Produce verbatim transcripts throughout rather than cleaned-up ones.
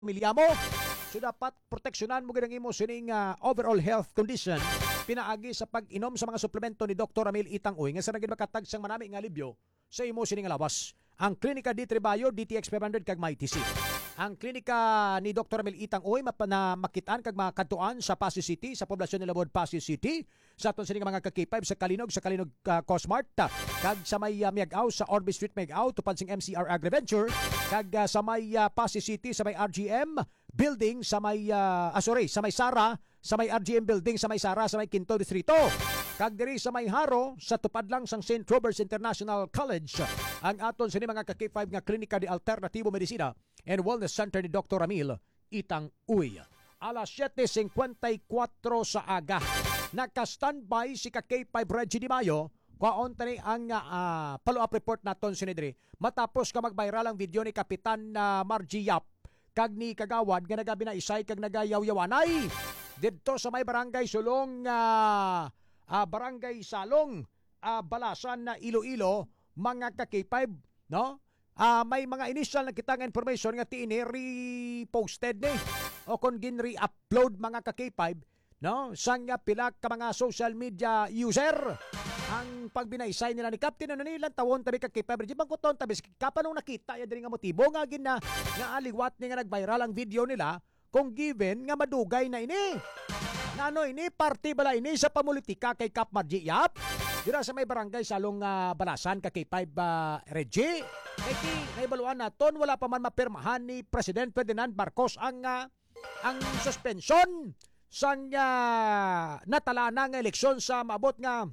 pamilya mo. So dapat proteksyonan mo ginang imo sining uh, overall health condition pinaagi sa pag-inom sa mga suplemento ni Doctor Ramil Itang Uy nga sa naging makatag siyang manami nga alibyo sa imo sining lawas. Ang Klinika D. Tribayo, D T X five hundred kag May T C. Ang klinika ni Doctor Ramil Itang Uy mapana makitaan kag makadtuan sa Pasig City, sa poblasyon ni Labod, Pasig City, sa aton sining mga kakipay sa Kalinog, sa Kalinog uh, Cosmart, kag sa may uh, Miagaw, sa Orbe Street Miagaw, tupad sing M C R Agriventure, kag uh, sa may uh, Pasig City, sa may R G M building, sa may uh, ah, sorry, sa may Sara, sa may R G M building, sa may Sara, sa may Quinto Distrito. Kag diri sa may Haro, sa tupad lang sang Saint Robert's International College, ang aton sini mga ka-K five nga Klinika de Alternativo Medicina and Wellness Center ni Doctor Ramil Itang Uy. Alas siyete singkwentakuwatro sa aga. Naka-standby si ka-K five Reggie Di Mayo. Kwaon tani ang uh, follow-up report naton sinidri. Matapos ka mag-viral ang video ni Kapitan uh, Margie Yap kag ni Kagawad nga nagabi na isay kag nagayaw-yawanay didto sa may barangay Sulong, uh, uh, barangay Salong, uh, Balasan na Iloilo, mga ka-K five, no? Uh, may mga initial na kitang information nga tiini reposted ni o kung gin-re-upload mga ka-K five, no? Sang nga pila ka mga social media user ang pagbinaysay nila ni Captain ano nilang tawon tabi ka-K five di bangkuton tabi kapanong nakita ya diri nga motibo nga gin na nga aliwat ni nga nag-viral ang video nila kung given nga madugay na ini. Nano ini party bala ini sa pamulitika kay Kap Margie Yap dira sa may barangay Salong uh, Balasan ka-K five uh, Reggie. Kay ki naibaluan naton wala pa man mapirmahan ni President Ferdinand Marcos ang uh, ang suspension sang uh, natalana nga eleksyon sa maabot nga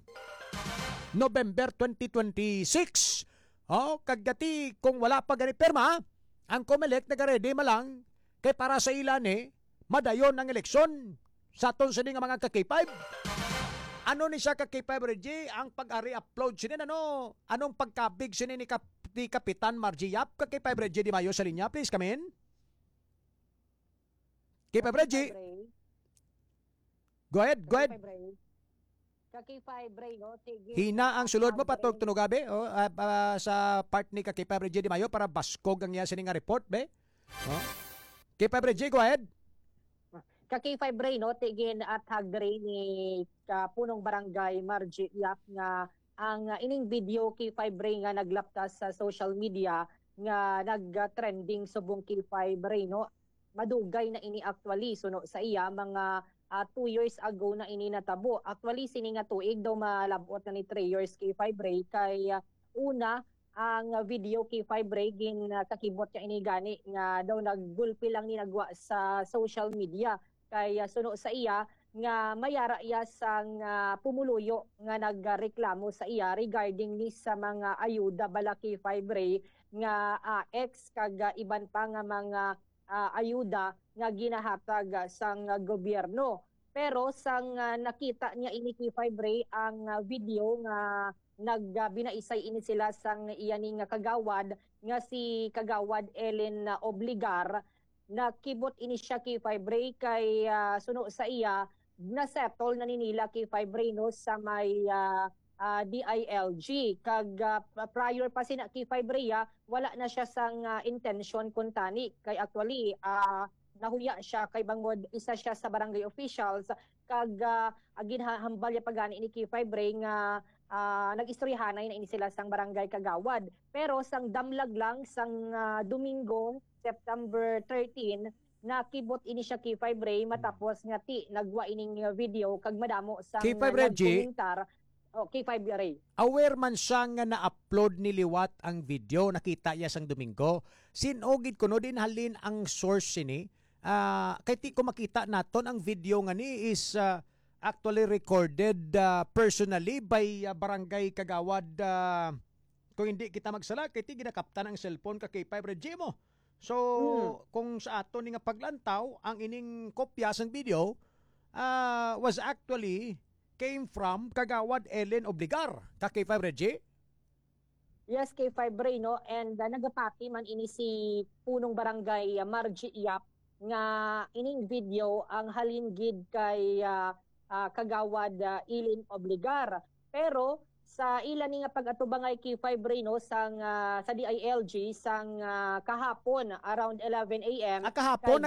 November twenty twenty-six. Oh, kagati kung wala pa gani perma, ang COMELEC nagaredy malang kay para sa ilan eh madayon ang eleksyon sa aton sini nga mga ka-K five. Ano ni siya ka-K five Reggie ang pag-ari upload sini ano? Anong pagkabig sini ni, Kap, ni Kapitan Margie Yap ka-K five Reggie Di Mayo sa linya? Please come in. K five Reggie. Go ahead, go ahead. Ka-K five Ray, no? Tige, Hina ang sulod mo patog tunugabe oh, uh, uh, sa part ni ka-K five Reggie Di Mayo para baskog ang iya sini nga report be. Oh. K five Reggie, go ahead. Ka-K five Ray, no? Tigin at hagdre ni ka punong barangay Margie Yap nga ang uh, ining video K five Ray nga naglaptas sa social media nga nag-trending subong K five Ray, no? Madugay na ini actually suno sa iya mga Uh, two years ago na ini natabo. Actually, sini nga tuig daw malabot na ni three years K five Ray. Kay uh, una, ang uh, video K five Ray, gin uh, kakibot niya ini gani nga daw naggulpi lang ni nagwa sa social media. Kay uh, suno sa iya, nga mayara iya sang uh, pumuluyo nga nagreklamo sa iya regarding ni sa mga ayuda bala K five Ray nga uh, ex kag uh, iban pa nga mga uh, ayuda nga ginahatag uh, sang uh, gobyerno. Pero sang uh, nakita niya ini K five Ray ang uh, video nga nagbinaisay uh, ini sila sang iyaning nga kagawad nga si Kagawad Ellen uh, Obligar, nakibot ini siya K five Ray kay uh, suno sa iya na settle na ninila K five Ray no sa may uh, uh, D I L G kag uh, prior pa sina K five Ray uh, wala na siya sang uh, intention kuntani kay actually uh, nahuya siya kay bangod isa siya sa barangay officials kag uh, agin hambal ya pagani ni K five Ray nga uh, nag-istoryahanay na ini sila sang barangay Kagawad. Pero sang damlag lang sang uh, Domingo September thirteenth nakibot ini siya K five Ray matapos nga ti nagwa ining video kag madamo sang K five Reggie, oh, K five Ray. Aware man siya nga na-upload ni Liwat ang video, nakita niya sang Domingo. Sinogid ko no din halin ang source sini. Uh, kay ti ko makita naton ang video nga ni is uh, actually recorded uh, personally by uh, Barangay Kagawad. Uh, kung hindi kita magsala, kay ti ginakaptan ang cellphone ka K five Reggie mo. So, hmm. kung sa aton nga paglantaw, ang ining kopya sang video uh, was actually came from Kagawad Ellen Obligar, ka K five Reggie. Yes, K five Ray, no? And uh, nagapati man ini si punong barangay uh, Margie Yap nga ining video ang halinggid kay uh, uh, Kagawad uh, Ellen Obligar. Pero sa ilan ni nga pag-atubangay kay five ray no sang ah, sa D I L G sang ah, kahapon around eleven a m Ah, kahapon